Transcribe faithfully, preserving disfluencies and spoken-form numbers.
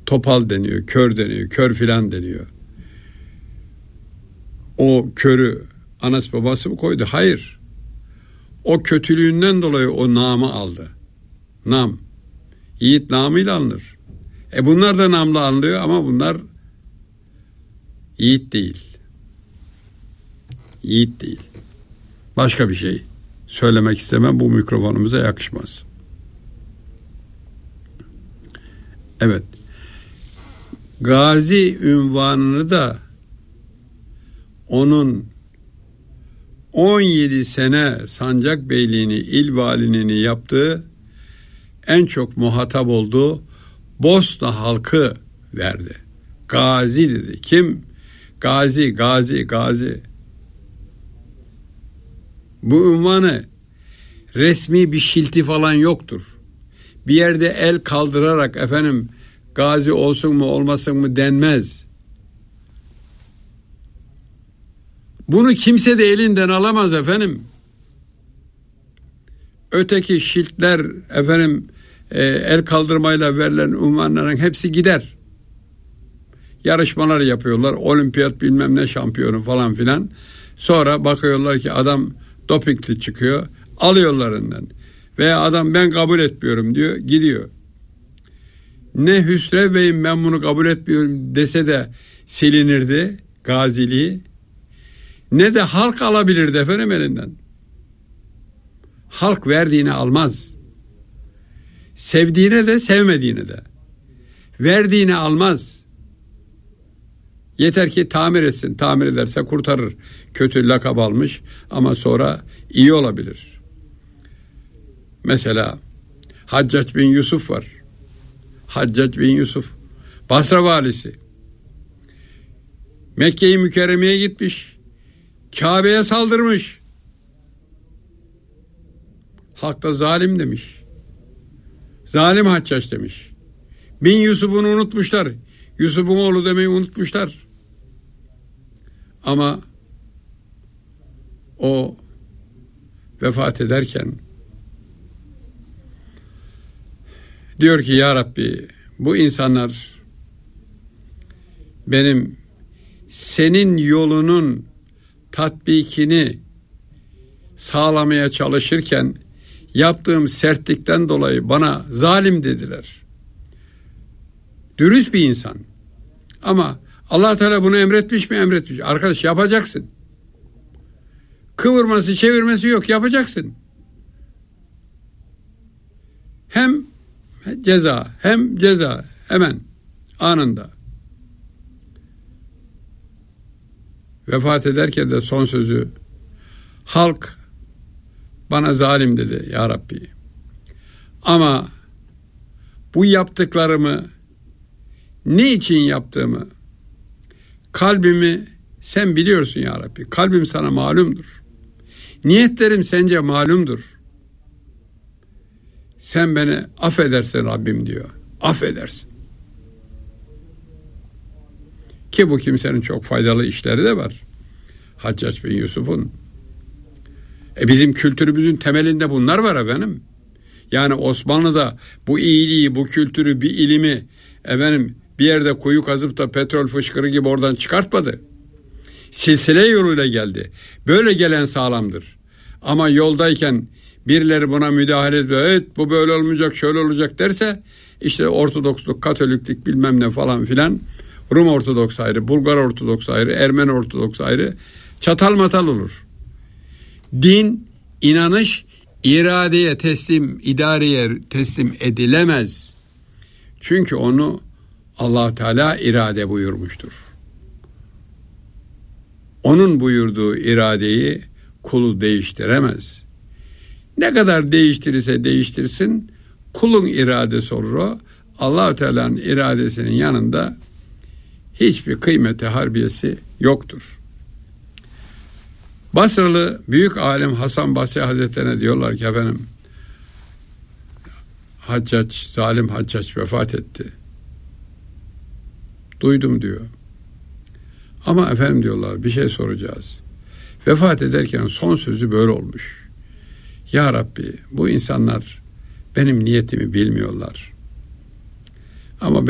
topal deniyor, kör deniyor, kör filan deniyor. O körü anası babası mı koydu? Hayır. O kötülüğünden dolayı o namı aldı. Nam. Yiğit namıyla alınır. E bunlar da namla anılıyor ama bunlar yiğit değil. Yiğit değil. Başka bir şey söylemek istemem. Bu mikrofonumuza yakışmaz. Evet. Gazi unvanını da onun on yedi sene sancak beyliğini, il valiliğini yaptığı, en çok muhatap olduğu Bosna halkı verdi. Gazi dedi. Kim? Gazi, Gazi, Gazi. Bu unvanı resmi bir şilti falan yoktur. Bir yerde el kaldırarak efendim gazi olsun mu olmasın mı denmez. Bunu kimse de elinden alamaz efendim. Öteki şiltler efendim e, el kaldırmayla verilen unvanların hepsi gider. Yarışmalar yapıyorlar. Olimpiyat bilmem ne şampiyonu falan filan. Sonra bakıyorlar ki adam dopingli çıkıyor. Alıyorlar elinden. Veya adam ben kabul etmiyorum diyor. Gidiyor. Ne Hüsrev Bey'im ben bunu kabul etmiyorum dese de silinirdi gaziliği. Ne de halk alabilirdi efendim elinden. Halk verdiğini almaz. Sevdiğine de sevmediğine de. Verdiğini almaz. Yeter ki tamir etsin. Tamir ederse kurtarır. Kötü lakap almış ama sonra iyi olabilir. Mesela Haccac bin Yusuf var. Haccac bin Yusuf. Basra valisi. Mekke-i Mükerreme'ye gitmiş. Kabe'ye saldırmış. Halk da zalim demiş. Zalim Haccac demiş. Bin Yusuf'unu unutmuşlar. Yusuf'un oğlu demeyi unutmuşlar. Ama o vefat ederken diyor ki ya Rabbi bu insanlar benim senin yolunun tatbikini sağlamaya çalışırken yaptığım sertlikten dolayı bana zalim dediler. Dürüst bir insan. Ama Allah Teala bunu emretmiş mi? Emretmiş. Arkadaş yapacaksın. Kıvırması, çevirmesi yok. Yapacaksın. Hem ceza, hem ceza. Hemen. Anında. Vefat ederken de son sözü halk bana zalim dedi ya Rabbi. Ama bu yaptıklarımı ne için yaptığımı kalbimi sen biliyorsun ya Rabbi. Kalbim sana malumdur. Niyetlerim sence malumdur. Sen beni affedersin Rabbim diyor. Affedersin. Ki bu kimsenin çok faydalı işleri de var. Haccac bin Yusuf'un. E bizim kültürümüzün temelinde bunlar var efendim. Yani Osmanlı'da bu iyiliği, bu kültürü, bir ilimi efendim bir yerde kuyu kazıp da petrol fışkırı gibi oradan çıkartmadı. Silsile yoluyla geldi. Böyle gelen sağlamdır. Ama yoldayken birileri buna müdahale ediyor. Evet bu böyle olmayacak, şöyle olacak derse işte Ortodoksluk, Katoliklik bilmem ne falan filan. Rum Ortodoks ayrı, Bulgar Ortodoks ayrı, Ermeni Ortodoks ayrı. Çatal matal olur. Din, inanış iradeye teslim, idareye teslim edilemez. Çünkü onu Allah Teala irade buyurmuştur. Onun buyurduğu iradeyi kulu değiştiremez. Ne kadar değiştirirse değiştirsin, kulun iradesi olur o. Allah Teala'nın iradesinin yanında hiçbir kıymeti harbiyesi yoktur. Basralı büyük alim Hasan Basri Hazretlerine diyorlar ki efendim Haccac, zalim Haccac vefat etti. Duydum diyor. Ama efendim diyorlar bir şey soracağız. Vefat ederken son sözü böyle olmuş. Ya Rabbi bu insanlar benim niyetimi bilmiyorlar. Ama